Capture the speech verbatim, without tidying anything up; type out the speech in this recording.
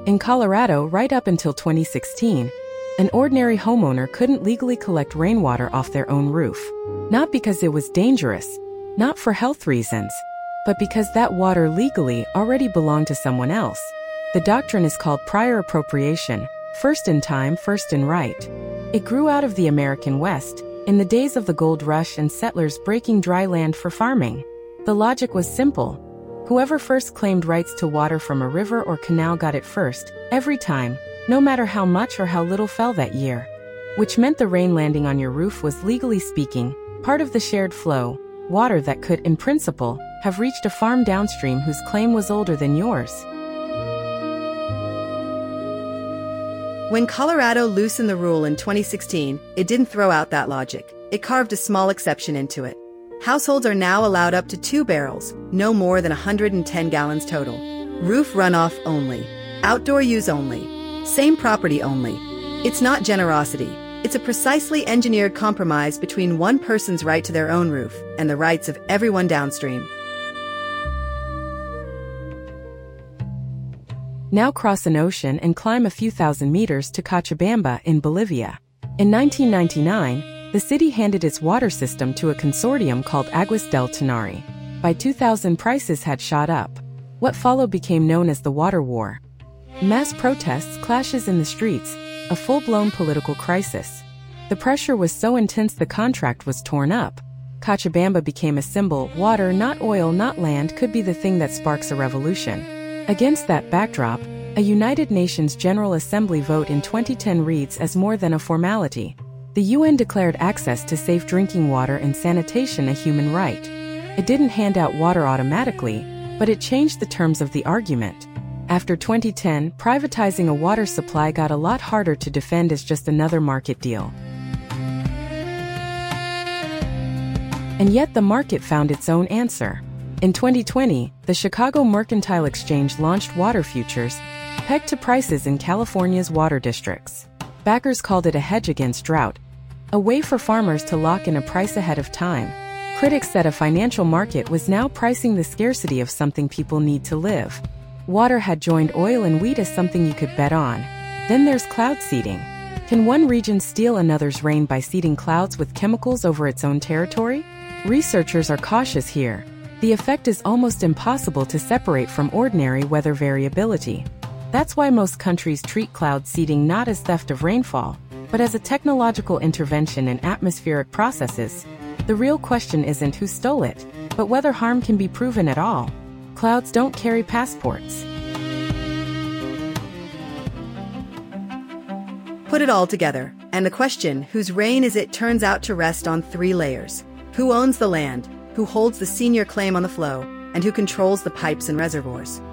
In Colorado, right up until twenty sixteen, an ordinary homeowner couldn't legally collect rainwater off their own roof. Not because it was dangerous, not for health reasons, but because that water legally already belonged to someone else. The doctrine is called prior appropriation, first in time, first in right. It grew out of the American West, in the days of the gold rush and settlers breaking dry land for farming. The logic was simple. Whoever first claimed rights to water from a river or canal got it first, every time, no matter how much or how little fell that year. Which meant the rain landing on your roof was, legally speaking, part of the shared flow, water that could, in principle, have reached a farm downstream whose claim was older than yours. When Colorado loosened the rule in twenty sixteen, it didn't throw out that logic. It carved a small exception into it. Households are now allowed up to two barrels, no more than one hundred ten gallons total. Roof runoff only. Outdoor use only. Same property only. It's not generosity. It's a precisely engineered compromise between one person's right to their own roof and the rights of everyone downstream. Now cross an ocean and climb a few thousand meters to Cochabamba in Bolivia. In nineteen ninety-nine, the city handed its water system to a consortium called Aguas del Tinari. By two thousand, prices had shot up. What followed became known as the Water War. Mass protests, clashes in the streets, a full-blown political crisis. The pressure was so intense the contract was torn up. Cochabamba became a symbol. Water, not oil, not land, could be the thing that sparks a revolution. Against that backdrop, a United Nations General Assembly vote in twenty ten reads as more than a formality. The U N declared access to safe drinking water and sanitation a human right. It didn't hand out water automatically, but it changed the terms of the argument. After twenty ten, privatizing a water supply got a lot harder to defend as just another market deal. And yet the market found its own answer. In twenty twenty, the Chicago Mercantile Exchange launched water futures, pegged to prices in California's water districts. Backers called it a hedge against drought, a way for farmers to lock in a price ahead of time. Critics said a financial market was now pricing the scarcity of something people need to live. Water had joined oil and wheat as something you could bet on. Then there's cloud seeding. Can one region steal another's rain by seeding clouds with chemicals over its own territory? Researchers are cautious here. The effect is almost impossible to separate from ordinary weather variability. That's why most countries treat cloud seeding not as theft of rainfall, but as a technological intervention in atmospheric processes. The real question isn't who stole it, but whether harm can be proven at all. Clouds don't carry passports. Put it all together, and the question, whose rain is it, turns out to rest on three layers. Who owns the land, who holds the senior claim on the flow, and who controls the pipes and reservoirs.